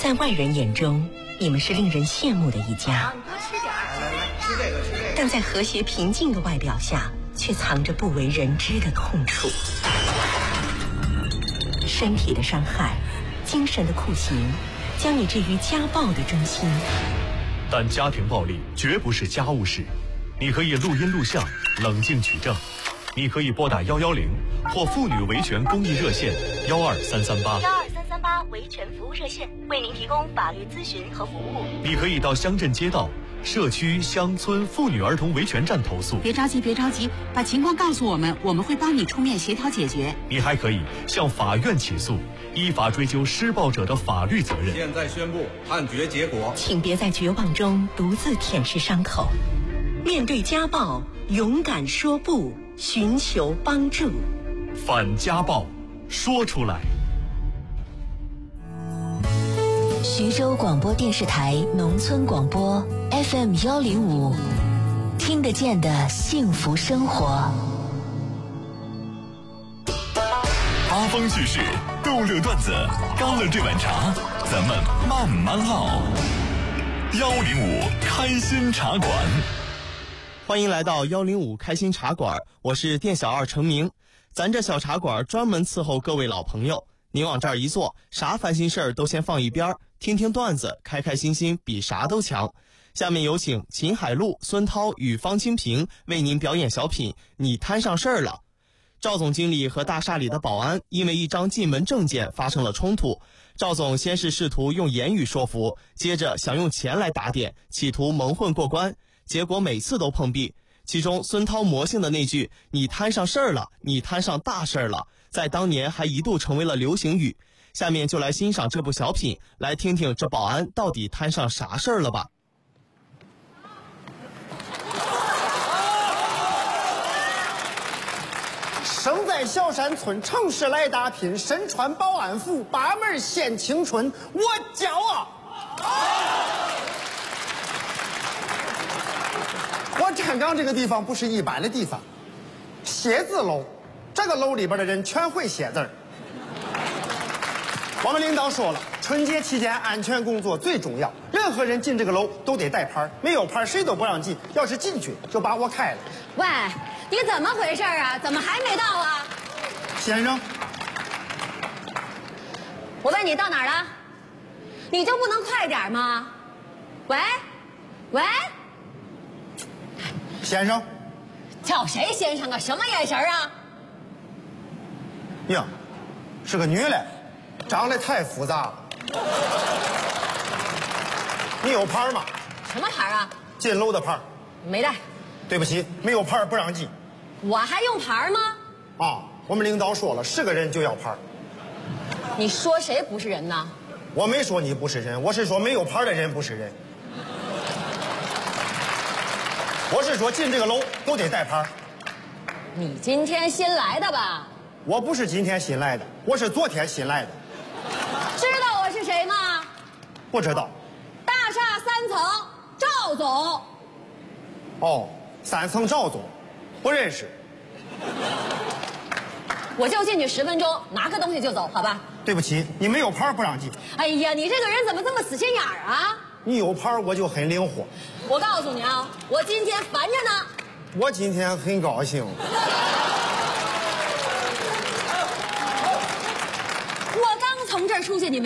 在外人眼中，你们是令人羡慕的一家。 你多吃点儿，吃这个，吃这个。 但在和谐平静的外表下，却藏着不为人知的痛楚。身体的伤害，精神的酷刑，将你置于家暴的中心。 但家庭暴力绝不是家务事，你可以录音录像，冷静取证。你可以拨打110或妇女维权公益热线12338 维权服务热线，为您提供法律咨询和服务。 你可以到乡镇街道、社区、乡村妇女儿童维权站投诉。 别着急，把情况告诉我们，我们会帮你出面协调解决。 你还可以向法院起诉，依法追究施暴者的法律责任。 现在宣布判决结果， 请别在绝望中独自舔舐伤口，面对家暴，勇敢说不，寻求帮助。 反家暴，说出来。 徐州广播电视台农村广播 FM105，听得见的幸福生活。 八方趣事，逗乐段子，干了这碗茶，咱们慢慢唠。105开心茶馆， 欢迎来到105开心茶馆，我是店小二程明。咱这小茶馆专门伺候各位老朋友，您往这儿一坐，啥烦心事儿都先放一边，听听段子，开开心心比啥都强。下面有请秦海璐、孙涛与方清平为您表演小品《你摊上事儿了》。赵总经理和大厦里的保安因为一张进门证件发生了冲突，赵总先是试图用言语说服，接着想用钱来打点，企图蒙混过关，结果每次都碰壁。其中孙涛魔性的那句你摊上事儿了，你摊上大事儿了，在当年还一度成为了流行语。下面就来欣赏这部小品，来听听这保安到底摊上啥事儿了吧。 生在小山村，城市来打拼，身穿保安服，8门献青春，我骄傲。我站岗这个地方不是一般的地方，写字楼，这个楼里边的人全会写字儿。我们领导说了，春节期间安全工作最重要，任何人进这个楼都得带牌，没有牌谁都不让进，要是进去就把我开了。 喂，你怎么回事啊？怎么还没到啊？ 先生， 我问你到哪儿了？你就不能快点吗？喂， 先生， 叫谁先生啊？什么眼神啊？ 呀，是个女的，长得太复杂了。你有牌吗？ 什么牌啊？ 进楼的牌。 没带。 对不起，没有牌不让进。 我还用牌吗？ 啊，我们领导说了，是个人就要牌。 你说谁不是人呢？ 我没说你不是人，我是说没有牌的人不是人。我是说进这个楼都得带牌。 你今天新来的吧？ 我不是今天新来的，我是昨天新来的。 知道我是谁吗？ 不知道。 大厦3层，赵总。 哦，3层赵总，不认识。 我就进去10分钟，拿个东西就走，好吧？ 对不起，你没有牌不让进。 哎呀，你这个人怎么这么死心眼儿啊？ 你有牌我就很灵活。 我告诉你啊，我今天烦着呢。 我今天很高兴。 我刚从这儿出去，你